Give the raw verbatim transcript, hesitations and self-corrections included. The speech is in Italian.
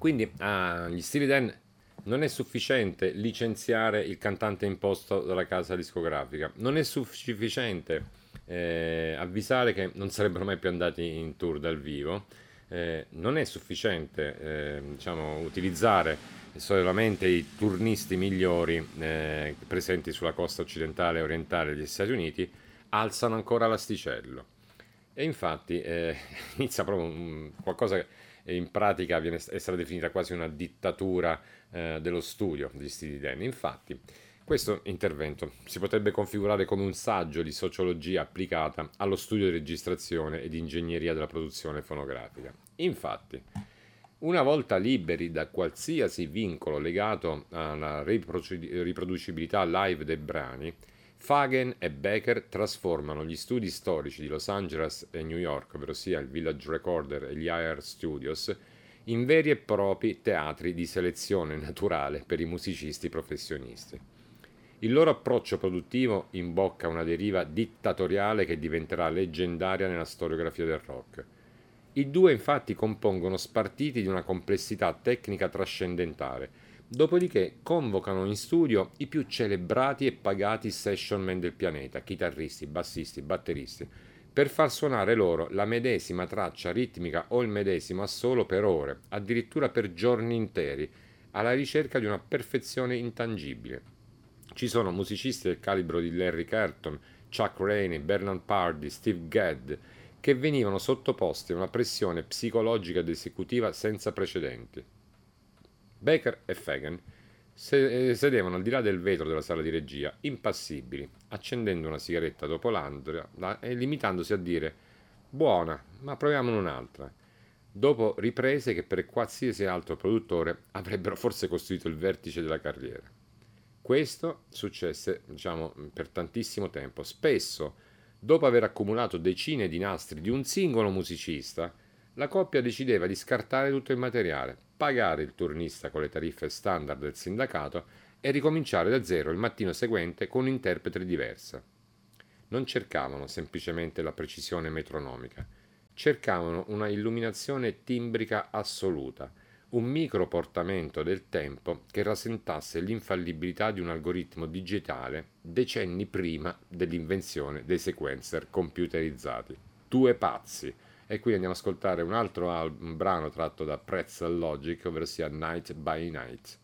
Quindi agli Steely Dan non è sufficiente licenziare il cantante imposto dalla casa discografica, non è sufficiente eh, avvisare che non sarebbero mai più andati in tour dal vivo, eh, non è sufficiente eh, diciamo, utilizzare solamente i turnisti migliori eh, presenti sulla costa occidentale e orientale degli Stati Uniti, alzano ancora l'asticello. E infatti eh, inizia proprio un- qualcosa che in pratica viene, è stata definita quasi una dittatura eh, dello studio degli Steely Dan. Infatti, questo intervento si potrebbe configurare come un saggio di sociologia applicata allo studio di registrazione e di ingegneria della produzione fonografica. Infatti, una volta liberi da qualsiasi vincolo legato alla riprodu- riproducibilità live dei brani, Fagen e Becker trasformano gli studi storici di Los Angeles e New York, ovvero sia il Village Recorder e gli I R Studios, in veri e propri teatri di selezione naturale per i musicisti professionisti. Il loro approccio produttivo imbocca una deriva dittatoriale che diventerà leggendaria nella storiografia del rock. I due infatti compongono spartiti di una complessità tecnica trascendentale, dopodiché convocano in studio i più celebrati e pagati sessionman del pianeta, chitarristi, bassisti, batteristi, per far suonare loro la medesima traccia ritmica o il medesimo assolo per ore, addirittura per giorni interi, alla ricerca di una perfezione intangibile. Ci sono musicisti del calibro di Larry Carlton, Chuck Rainey, Bernard Purdie, Steve Gadd, che venivano sottoposti a una pressione psicologica ed esecutiva senza precedenti. Baker e Fagan sedevano al di là del vetro della sala di regia, impassibili, accendendo una sigaretta dopo l'altra e limitandosi a dire «Buona, ma proviamone un'altra», dopo riprese che per qualsiasi altro produttore avrebbero forse costituito il vertice della carriera. Questo successe, diciamo, per tantissimo tempo. Spesso, dopo aver accumulato decine di nastri di un singolo musicista, la coppia decideva di scartare tutto il materiale, pagare il turnista con le tariffe standard del sindacato e ricominciare da zero il mattino seguente con un'interprete diversa. Non cercavano semplicemente la precisione metronomica, cercavano una illuminazione timbrica assoluta, un microportamento del tempo che rasentasse l'infallibilità di un algoritmo digitale decenni prima dell'invenzione dei sequencer computerizzati. Due pazzi. E qui andiamo ad ascoltare un altro album, un brano tratto da Pretzel Logic, ovvero sia Night by Night.